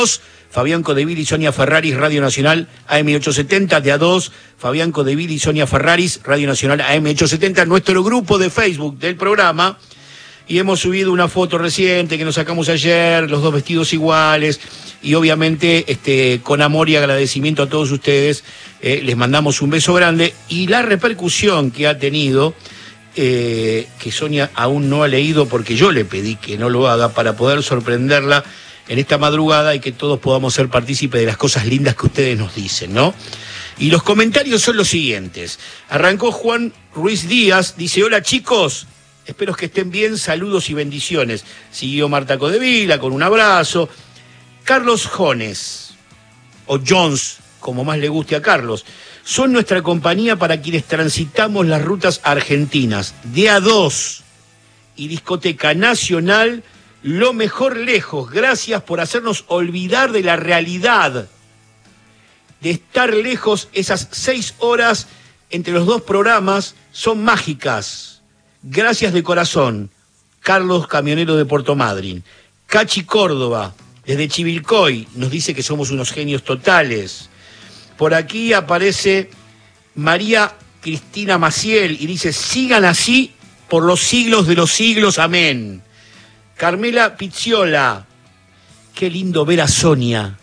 Fabián Codeville y Sonia Ferraris, Radio Nacional AM870, de A2, Fabián Codeville y Sonia Ferraris, Radio Nacional AM870, nuestro grupo de Facebook del programa, y hemos subido una foto reciente que nos sacamos ayer, los dos vestidos iguales, y obviamente con amor y agradecimiento a todos ustedes, les mandamos un beso grande, y la repercusión que ha tenido, que Sonia aún no ha leído porque yo le pedí que no lo haga para poder sorprenderla en esta madrugada y que todos podamos ser partícipes de las cosas lindas que ustedes nos dicen, ¿no? Y los comentarios son los siguientes. Arrancó Juan Ruiz Díaz, dice: hola chicos, espero que estén bien, saludos y bendiciones. Siguió Marta Codevila con un abrazo. Carlos Jones, o Jones, como más le guste a Carlos, son nuestra compañía para quienes transitamos las rutas argentinas de A2 y Discoteca Nacional. Lo mejor lejos, gracias por hacernos olvidar de la realidad, de estar lejos. Esas 6 horas entre los dos programas son mágicas. Gracias de corazón. Carlos, camionero de Puerto Madryn. Cachi Córdoba, desde Chivilcoy, nos dice que somos unos genios totales. Por aquí aparece María Cristina Maciel y dice: sigan así por los siglos de los siglos, amén. Carmela Pizziola, qué lindo ver a Sonia,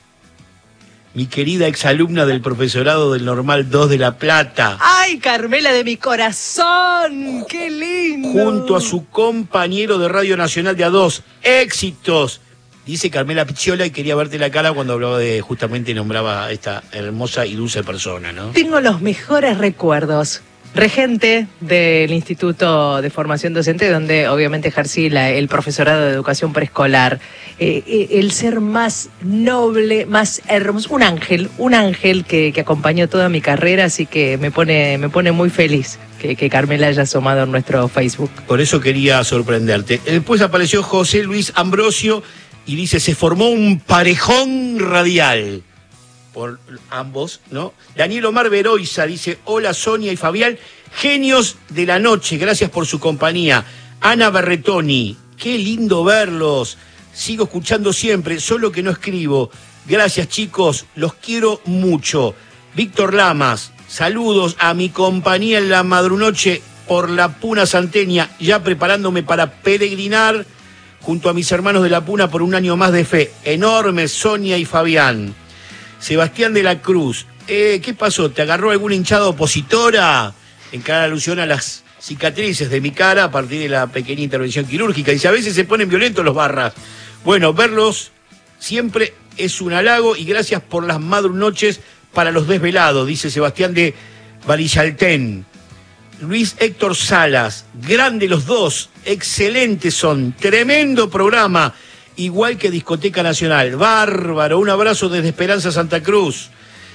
mi querida exalumna del profesorado del Normal 2 de La Plata. ¡Ay, Carmela de mi corazón! ¡Qué lindo! Junto a su compañero de Radio Nacional de A2, éxitos. Dice Carmela Pizziola y quería verte la cara cuando hablaba justamente nombraba a esta hermosa y dulce persona, ¿no? Tengo los mejores recuerdos. Regente del Instituto de Formación Docente, donde obviamente ejercí el profesorado de educación preescolar. El ser más noble, más hermoso, un ángel que acompañó toda mi carrera, así que me pone muy feliz que Carmela haya asomado en nuestro Facebook. Por eso quería sorprenderte. Después apareció José Luis Ambrosio y dice: se formó un parejón radial. Por ambos, ¿no? Daniel Omar Veroiza dice: hola Sonia y Fabián, genios de la noche, gracias por su compañía. Ana Berretoni, qué lindo verlos, sigo escuchando siempre, solo que no escribo. Gracias chicos, los quiero mucho. Víctor Lamas, saludos a mi compañía en la madrunoche por la Puna Santeña, ya preparándome para peregrinar junto a mis hermanos de la Puna por un año más de fe. Enorme Sonia y Fabián. Sebastián de la Cruz, ¿qué pasó? ¿Te agarró alguna hinchada opositora? En cada alusión a las cicatrices de mi cara a partir de la pequeña intervención quirúrgica. Dice: a veces se ponen violentos los barras. Bueno, verlos siempre es un halago y gracias por las madrunoches para los desvelados, dice Sebastián de Varillaltén. Luis Héctor Salas, grande los dos, excelentes son, tremendo programa. Igual que Discoteca Nacional. Bárbaro, un abrazo desde Esperanza Santa Cruz.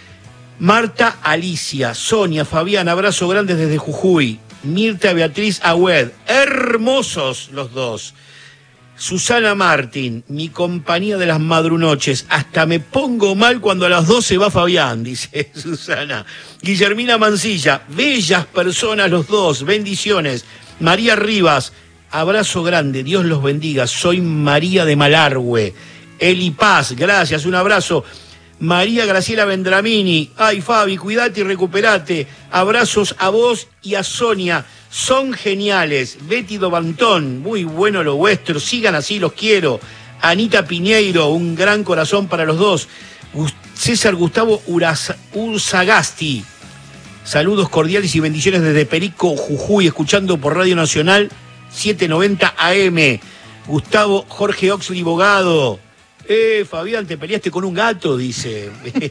Marta Alicia, Sonia, Fabián, abrazo grande desde Jujuy. Mirta Beatriz Agüed, hermosos los dos. Susana Martín, mi compañía de las madrunoches. Hasta me pongo mal cuando a las 12 va Fabián, dice Susana. Guillermina Mancilla, bellas personas los dos, bendiciones. María Rivas, abrazo grande, Dios los bendiga. Soy María de Malargüe. Eli Paz, gracias, un abrazo. María Graciela Vendramini, ay Fabi, cuídate y recuperate. Abrazos a vos y a Sonia, son geniales. Betty Dobantón, muy bueno lo vuestro, sigan así, los quiero. Anita Piñeiro, un gran corazón para los dos. César Gustavo Urzagasti, saludos cordiales y bendiciones desde Perico, Jujuy, escuchando por Radio Nacional 790 AM. Gustavo Jorge Oxley Bogado. Fabián, te peleaste con un gato, dice.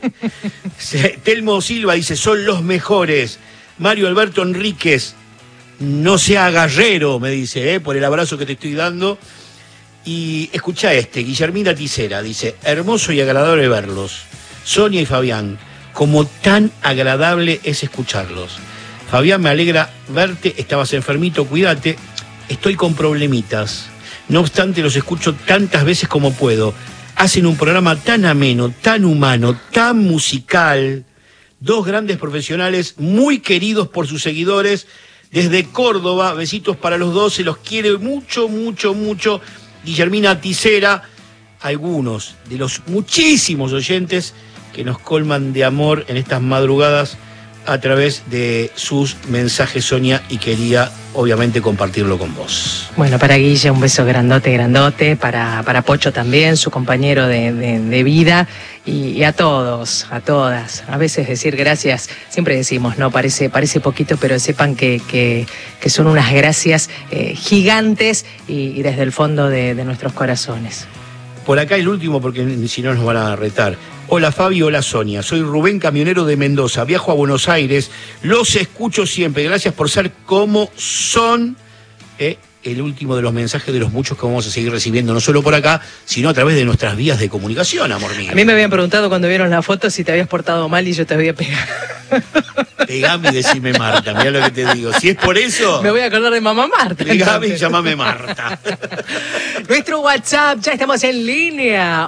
Telmo Silva dice: son los mejores. Mario Alberto Enríquez, no sea agarrero, me dice, por el abrazo que te estoy dando. Y escucha Guillermina Ticera dice: hermoso y agradable verlos. Sonia y Fabián, como tan agradable es escucharlos. Fabián, me alegra verte, estabas enfermito, cuídate. Estoy con problemitas. No obstante, los escucho tantas veces como puedo. Hacen un programa tan ameno, tan humano, tan musical. Dos grandes profesionales muy queridos por sus seguidores. Desde Córdoba, besitos para los dos, se los quiere mucho, mucho, mucho. Guillermina Ticera, algunos de los muchísimos oyentes que nos colman de amor en estas madrugadas a través de sus mensajes, Sonia, y quería obviamente compartirlo con vos. Bueno, para Guille un beso grandote, para Pocho también, su compañero de vida, y a todos, a todas. A veces decir gracias, siempre decimos, no, parece poquito, pero sepan que son unas gracias gigantes y desde el fondo de nuestros corazones. Por acá el último, porque si no nos van a retar. Hola Fabi, hola Sonia, soy Rubén, camionero de Mendoza, viajo a Buenos Aires, los escucho siempre, gracias por ser como son. El último de los mensajes de los muchos que vamos a seguir recibiendo, no solo por acá, sino a través de nuestras vías de comunicación, amor mío. A mí me habían preguntado cuando vieron la foto si te habías portado mal y yo te había pegado. Pegame y decime Marta, mirá lo que te digo. Si es por eso... Me voy a acordar de mamá Marta. Pegame y llamame Marta. Nuestro WhatsApp, ya estamos en línea,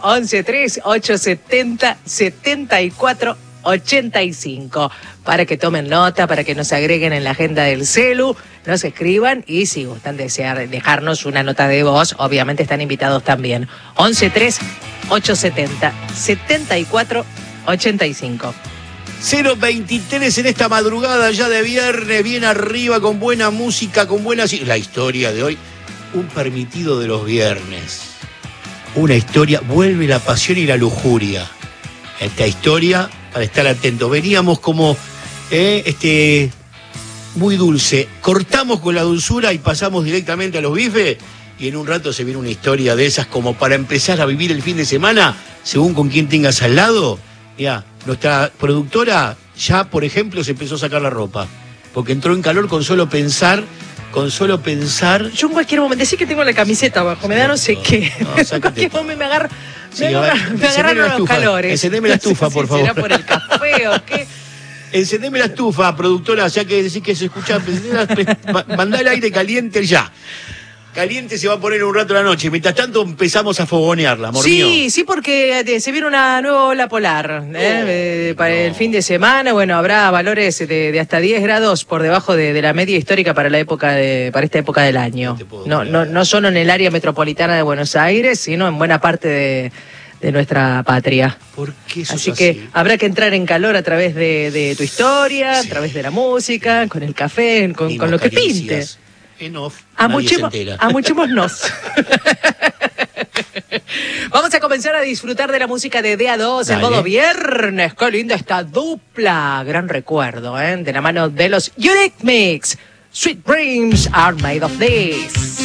1138707485. Para que tomen nota, para que nos agreguen en la agenda del celu, nos escriban y si gustan dejarnos una nota de voz, obviamente están invitados también. 1138707485. 023 en esta madrugada ya de viernes, bien arriba, con buena música, con buena... La historia de hoy, un permitido de los viernes. Una historia, vuelve la pasión y la lujuria. Esta historia, para estar atentos, veníamos como muy dulce. Cortamos con la dulzura y pasamos directamente a los bifes y en un rato se viene una historia de esas como para empezar a vivir el fin de semana, según con quién tengas al lado. Mirá, nuestra productora ya, por ejemplo, se empezó a sacar la ropa, porque entró en calor con solo pensar. Yo en cualquier momento, decís que tengo la camiseta abajo, me da no sé qué. No, en cualquier momento me agarraron los calores. Encendeme la estufa, por favor. ¿Será por el café o qué? Encendeme la estufa, productora, ya que decís que se escucha. Mandá el aire caliente ya. Caliente se va a poner un rato la noche. Mientras tanto empezamos a fogonearla, amor mío. Sí, porque se viene una nueva ola polar para el fin de semana. Bueno, habrá valores de hasta 10 grados por debajo de la media histórica para esta época del año. No solo en el área metropolitana de Buenos Aires, sino en buena parte de nuestra patria. ¿Por qué eso así es que así? Habrá que entrar en calor a través de tu historia, sí, a través de la música, con el café, con lo que pinte. En off, amuchémonos. Vamos a comenzar a disfrutar de la música de DA2 en modo viernes. Qué linda esta dupla. Gran recuerdo, de la mano de los Eurythmics. Sweet dreams are made of this.